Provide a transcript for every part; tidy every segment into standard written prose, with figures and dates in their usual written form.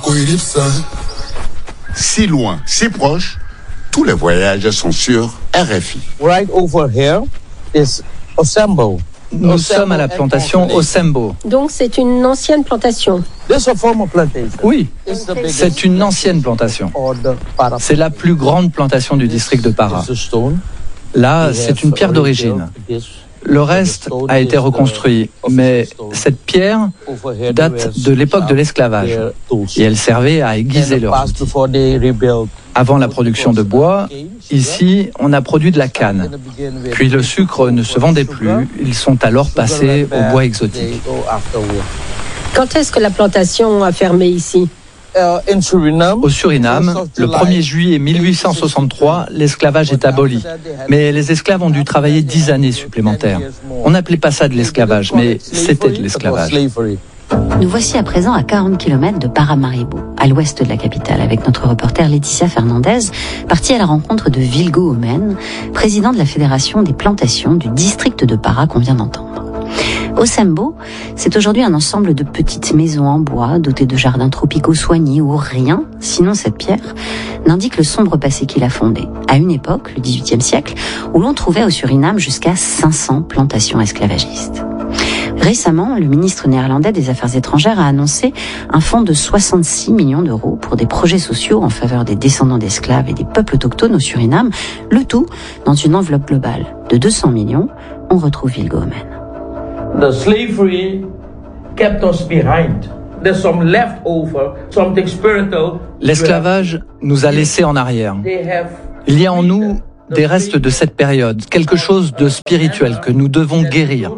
Si loin, si proche, tous les voyages sont sur RFI. Right over here is Osembo. Nous sommes à la plantation Osembo. Donc c'est une ancienne plantation. This is a former plantation. Oui, It's the biggest c'est une ancienne plantation. or the Para. C'est la plus grande plantation du district de Para. It's a stone. Là, We c'est have une pierre d'origine. rebuilt this. Le reste a été reconstruit, mais cette pierre Over here date they were de l'époque de l'esclavage their tools. et elle servait à aiguiser In the leurs past, outils. before they rebuilt, Avant la production de bois, ici, on a produit de la in canne. the beginning, we Puis le sucre ne se vendait plus, ils sont alors passés au bois exotique. They go afterward. Quand est-ce que la plantation a fermé ici? In Suriname, Au Suriname, le 1er juillet 1863, l'esclavage est aboli. Mais les esclaves ont dû travailler 10 années supplémentaires. On n'appelait pas ça de l'esclavage, mais c'était de l'esclavage. Slavery. Nous voici à présent à 40 km de Paramaribo, à l'ouest de la capitale, avec notre reporter Laetitia Fernandez, partie à la rencontre de Vilgo Omen, président de la Fédération des plantations du district de Para qu'on vient d'entendre. Osembo, c'est aujourd'hui un ensemble de petites maisons en bois dotées de jardins tropicaux soignés où rien, sinon cette pierre, n'indique le sombre passé qu'il a fondé, à une époque, le XVIIIe siècle, où l'on trouvait au Suriname jusqu'à 500 plantations esclavagistes. Récemment, le ministre néerlandais des Affaires étrangères a annoncé un fonds de 66 millions d'euros pour des projets sociaux en faveur des descendants d'esclaves et des peuples autochtones au Suriname, le tout dans une enveloppe globale de 200 millions. On retrouve Vilgo Omen. The slavery kept us behind. There's some leftover, something spiritual. L'esclavage nous a laissés en arrière. They have Il y a en nous des restes de cette période, quelque chose de spirituel que nous devons guérir.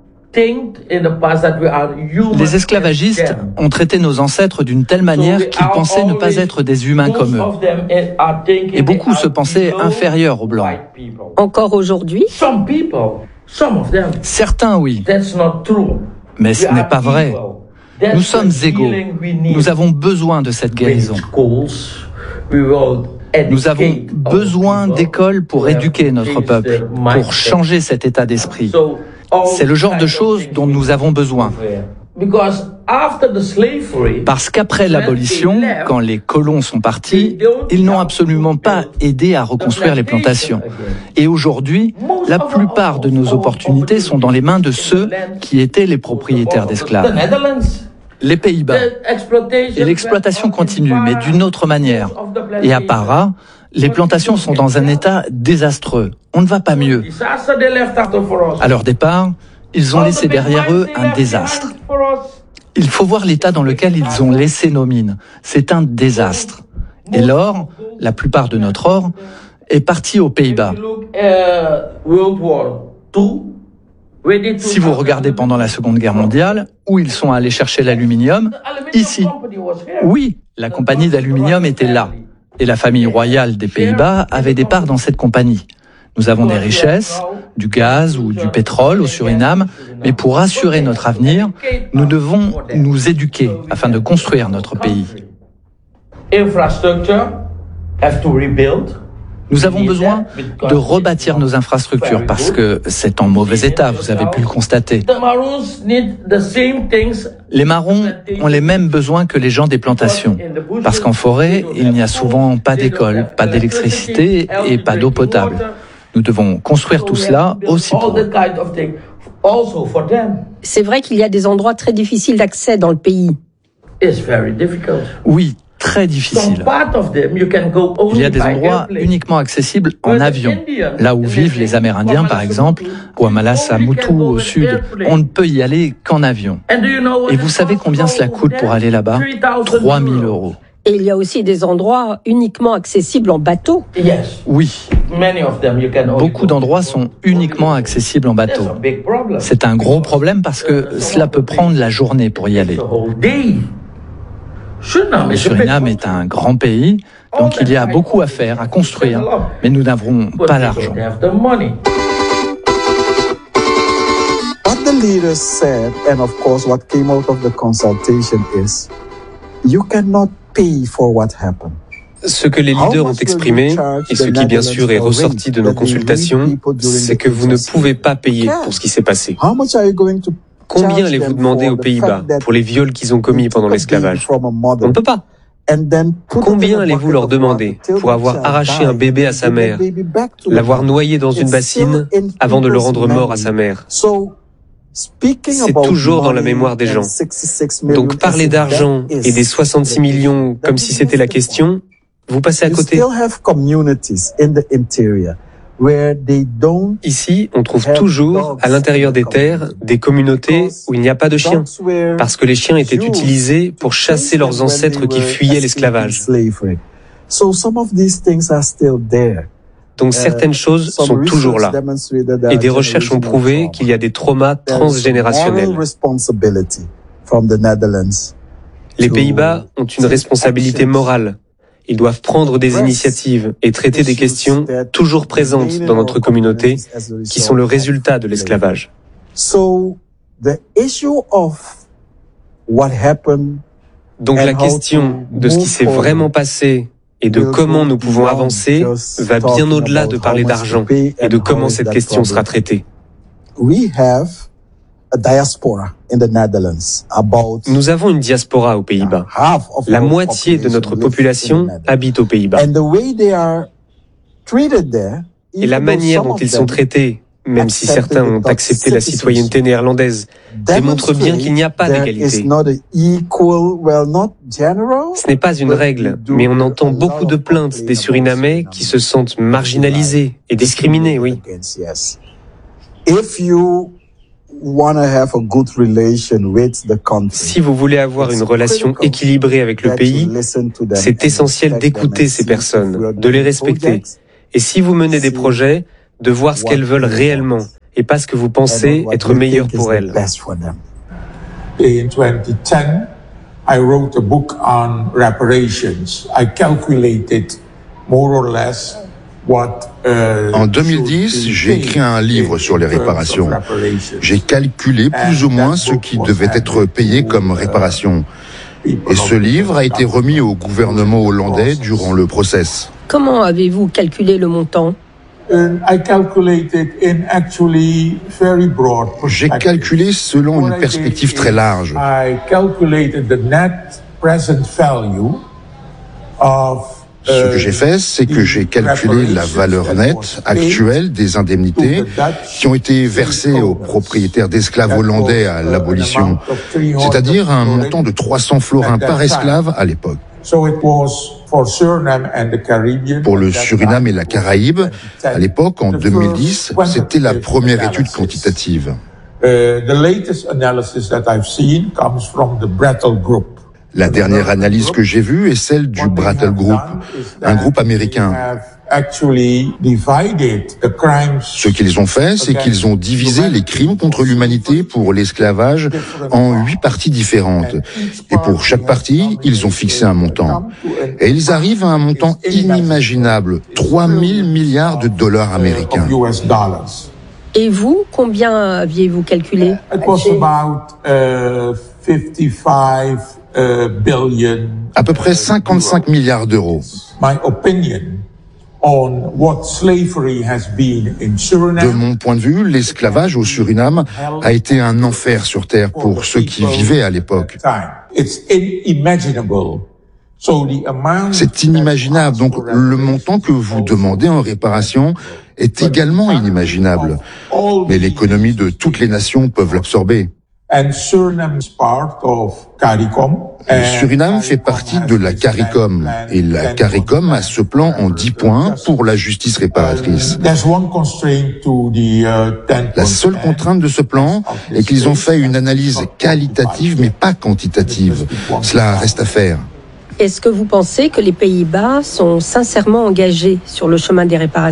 Les esclavagistes ont traité nos ancêtres d'une telle manière qu'ils pensaient ne pas être des humains comme eux. Et beaucoup se pensaient inférieurs aux Blancs. Encore aujourd'hui? Certains, oui, mais ce n'est pas vrai. Nous sommes égaux. Nous avons besoin de cette guérison. Nous avons besoin d'écoles pour éduquer notre peuple, pour changer cet état d'esprit. C'est le genre de choses dont nous avons besoin. Parce qu'après l'abolition, quand les colons sont partis, ils n'ont absolument pas aidé à reconstruire les plantations. Et aujourd'hui, la plupart de nos opportunités sont dans les mains de ceux qui étaient les propriétaires d'esclaves. Les Pays-Bas. Et l'exploitation continue, mais d'une autre manière. Et à Para, les plantations sont dans un état désastreux. On ne va pas mieux. À leur départ, ils ont laissé derrière eux un désastre. Il faut voir l'état dans lequel ils ont laissé nos mines. C'est un désastre. Et l'or, la plupart de notre or, est parti aux Pays-Bas. Si vous regardez pendant la Seconde Guerre mondiale, où ils sont allés chercher l'aluminium, ici. Oui, la compagnie d'aluminium était là. Et la famille royale des Pays-Bas avait des parts dans cette compagnie. Nous avons des richesses, du gaz ou du pétrole au Suriname, mais pour assurer notre avenir, nous devons nous éduquer afin de construire notre pays. Nous avons besoin de rebâtir nos infrastructures parce que c'est en mauvais état, vous avez pu le constater. Les marrons ont les mêmes besoins que les gens des plantations. Parce qu'en forêt, il n'y a souvent pas d'école, pas d'électricité et pas d'eau potable. Nous devons construire tout cela aussi pour eux. C'est vrai qu'il y a des endroits très difficiles d'accès dans le pays. Oui, très difficile. Il y a des endroits uniquement accessibles en avion. Là où vivent les Amérindiens, par exemple, ou à Malasamutu au sud, on ne peut y aller qu'en avion. Et vous savez combien cela coûte pour aller là-bas? 3 000 €. Et il y a aussi des endroits uniquement accessibles en bateau. Oui. Beaucoup d'endroits sont uniquement accessibles en bateau. C'est un gros problème parce que cela peut prendre la journée pour y aller. Le Suriname est un grand pays, donc il y a beaucoup à faire, à construire, mais nous n'avons pas l'argent. What the leaders said, and of course what came out of the consultation is, you cannot pay for what happened. Ce que les leaders ont exprimé, et ce qui bien sûr est ressorti de nos consultations, c'est que vous ne pouvez pas payer pour ce qui s'est passé. How much are you going to Combien allez-vous demander aux Pays-Bas pour les viols qu'ils ont commis pendant l'esclavage? On ne peut pas. Combien allez-vous leur demander pour avoir arraché un bébé à sa mère, l'avoir noyé dans une bassine avant de le rendre mort à sa mère? C'est toujours dans la mémoire des gens. Donc parler d'argent et des 66 millions comme si c'était la question, vous passez à côté. Ici, on trouve toujours, à l'intérieur des terres, des communautés où il n'y a pas de chiens, parce que les chiens étaient utilisés pour chasser leurs ancêtres qui fuyaient l'esclavage. Donc certaines choses sont toujours là. Et des recherches ont prouvé qu'il y a des traumas transgénérationnels. Les Pays-Bas ont une responsabilité morale. Ils doivent prendre des initiatives et traiter des questions toujours présentes dans notre communauté qui sont le résultat de l'esclavage. Donc la question de ce qui s'est vraiment passé et de comment nous pouvons avancer va bien au-delà de parler d'argent et de comment cette question sera traitée. Nous avons une diaspora aux Pays-Bas. La moitié de notre population habite aux Pays-Bas. Et la manière dont ils sont traités, même si certains ont accepté la citoyenneté néerlandaise, démontre bien qu'il n'y a pas d'égalité. Ce n'est pas une règle, mais on entend beaucoup de plaintes des Surinamais qui se sentent marginalisés et discriminés, oui. Si vous voulez avoir une relation équilibrée avec le pays, c'est essentiel d'écouter ces personnes, de les respecter. Et si vous menez des projets, de voir ce qu'elles veulent réellement et pas ce que vous pensez être meilleur pour elles. In 2010, I wrote a book on reparations. I calculated more or less En 2010, j'ai écrit un livre sur les réparations. J'ai calculé plus ou moins ce qui devait être payé comme réparation. Et ce livre a été remis au gouvernement hollandais durant le process. Comment avez-vous calculé le montant ? J'ai calculé selon une perspective très large. Ce que j'ai fait, c'est que j'ai calculé la valeur nette actuelle des indemnités qui ont été versées aux propriétaires d'esclaves hollandais à l'abolition, c'est-à-dire un montant de 300 florins par esclave à l'époque. Pour le Suriname et la Caraïbe, à l'époque, en 2010, c'était la première étude quantitative. La dernière analyse que j'ai vue est celle du Brattle Group, un groupe américain. Ce qu'ils ont fait, c'est qu'ils ont divisé les crimes contre l'humanité pour l'esclavage en 8 parties différentes. Et pour chaque partie, ils ont fixé un montant. Et ils arrivent à un montant inimaginable, 3000 milliards de dollars américains. Et vous, combien aviez-vous calculé ? À peu près 55 milliards d'euros. De mon point de vue, l'esclavage au Suriname a été un enfer sur terre pour ceux qui vivaient à l'époque. C'est inimaginable. Donc, le montant que vous demandez en réparation est également inimaginable. Mais l'économie de toutes les nations peuvent l'absorber. Le Suriname fait partie de la CARICOM et la CARICOM a ce plan en 10 points pour la justice réparatrice. La seule contrainte de ce plan est qu'ils ont fait une analyse qualitative mais pas quantitative. Cela reste à faire. Est-ce que vous pensez que les Pays-Bas sont sincèrement engagés sur le chemin des réparations ?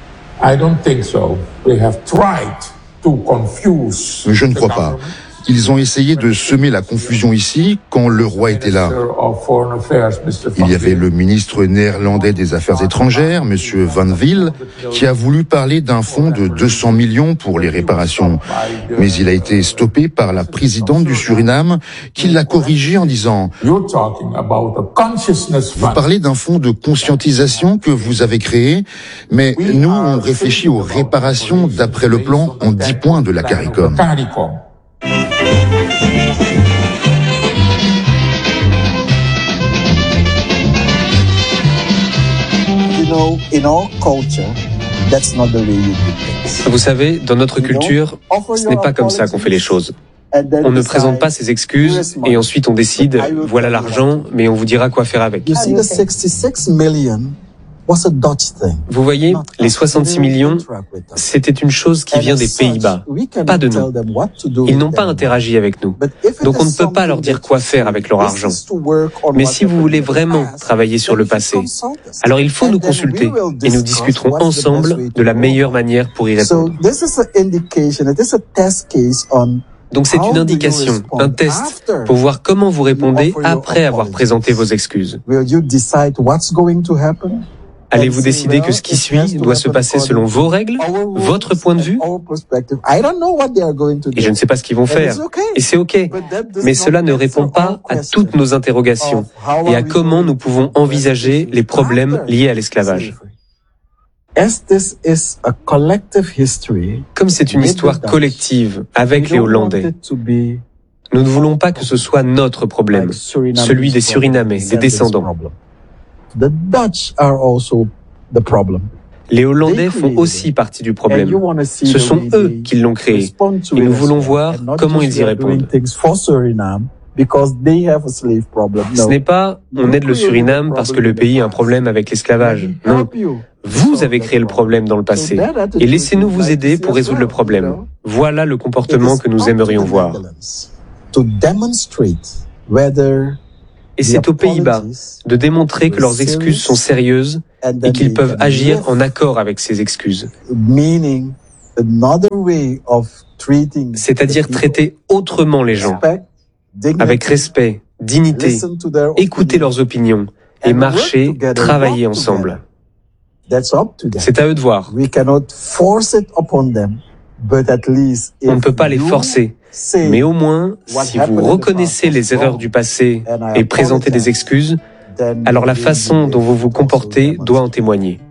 Je ne crois pas. Ils ont essayé de semer la confusion ici quand le roi était là. Il y avait le ministre néerlandais des Affaires étrangères, M. Van Wil, qui a voulu parler d'un fonds de 200 millions pour les réparations. Mais il a été stoppé par la présidente du Suriname qui l'a corrigé en disant « Vous parlez d'un fonds de conscientisation que vous avez créé, mais nous, on réfléchit aux réparations d'après le plan en 10 points de la CARICOM. » Vous savez, dans notre culture, ce n'est pas comme ça qu'on fait les choses. On ne présente pas ses excuses et ensuite on décide, voilà l'argent, mais on vous dira quoi faire avec. Vous voyez, les 66 millions, c'était une chose qui vient des Pays-Bas, pas de nous. Ils n'ont pas interagi avec nous, donc on ne peut pas leur dire quoi faire avec leur argent. Mais si vous voulez vraiment travailler sur le passé, alors il faut nous consulter et nous discuterons ensemble de la meilleure manière pour y répondre. Donc c'est une indication, un test, pour voir comment vous répondez après avoir présenté vos excuses. Allez-vous décider que ce qui suit doit se passer selon vos règles, votre point de vue? Et je ne sais pas ce qu'ils vont faire, et c'est OK. Mais cela ne répond pas à toutes nos interrogations et à comment nous pouvons envisager les problèmes liés à l'esclavage. Comme c'est une histoire collective avec les Hollandais, nous ne voulons pas que ce soit notre problème, celui des Surinamais, des descendants. Les Hollandais font aussi partie du problème. Ce sont eux qui l'ont créé et nous voulons voir comment ils y répondent. Ce n'est pas « on aide le Suriname parce que le pays a un problème avec l'esclavage ». Non, vous avez créé le problème dans le passé et laissez-nous vous aider pour résoudre le problème. Voilà le comportement que nous aimerions voir. Et c'est aux Pays-Bas de démontrer que leurs excuses sont sérieuses et qu'ils peuvent agir en accord avec ces excuses. C'est-à-dire traiter autrement les gens, avec respect, dignité, écouter leurs opinions et marcher, travailler ensemble. C'est à eux de voir. On ne peut pas les forcer, mais au moins, si vous reconnaissez les erreurs du passé et présentez des excuses, alors la façon dont vous vous comportez doit en témoigner.